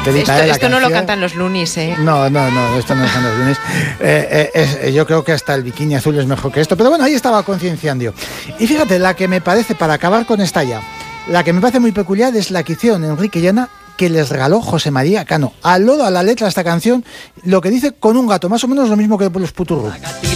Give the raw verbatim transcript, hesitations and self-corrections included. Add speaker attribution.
Speaker 1: Telita,
Speaker 2: esto
Speaker 1: eh,
Speaker 2: esto no lo
Speaker 1: canción.
Speaker 2: cantan los Lunis, ¿eh?
Speaker 1: No, no, no, esto no es en los lunes. Eh, eh, es, yo creo que hasta el bikini azul es mejor que esto. Pero bueno, ahí estaba concienciando. Y fíjate, la que me parece, para acabar con esta ya, la que me parece muy peculiar es la que hicieron Enrique y Ana, que les regaló José María Cano. Al lodo, a la letra de esta canción, lo que dice con un gato, más o menos lo mismo que los Puturro.